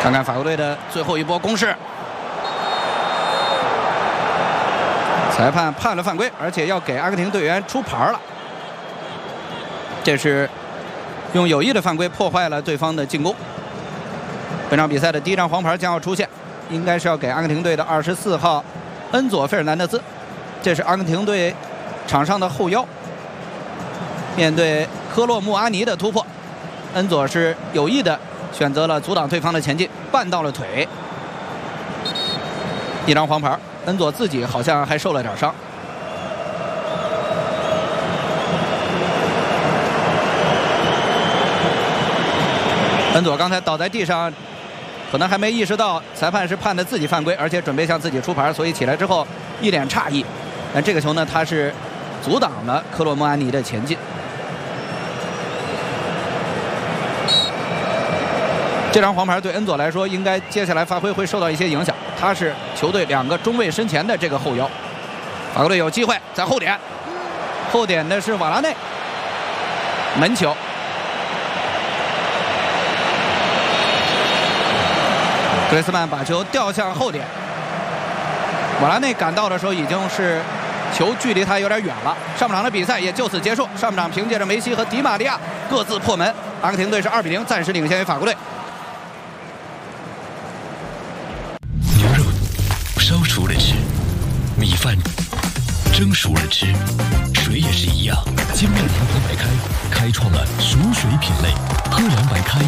看看法国队的最后一波攻势，裁判判了犯规，而且要给阿根廷队员出牌了。这是用有意的犯规破坏了对方的进攻。本场比赛的第一张黄牌将要出现，应该是要给阿根廷队的24号恩佐·费尔南德斯。这是阿根廷队场上的后腰，面对科洛穆阿尼的突破，恩佐是有意的选择了阻挡对方的前进，绊到了腿。一张黄牌，恩佐自己好像还受了点伤。恩佐刚才倒在地上，可能还没意识到裁判是判的自己犯规，而且准备向自己出牌，所以起来之后一脸诧异。但这个球呢，他是阻挡了科洛穆安尼的前进。这张黄牌对恩佐来说，应该接下来发挥会受到一些影响。他是球队2个中卫身前的这个后腰。法国队有机会在后点，后点的是瓦拉内，门球。格雷斯曼把球吊向后点，瓦拉内赶到的时候已经是球距离他有点远了。上半场的比赛也就此结束。上半场凭借着梅西和迪玛利亚各自破门，阿根廷队是2比0暂时领先于法国队。 牛肉烧熟了吃，米饭蒸熟了吃，水也是一样。金麦郎白开开创了熟水品类，喝凉白开。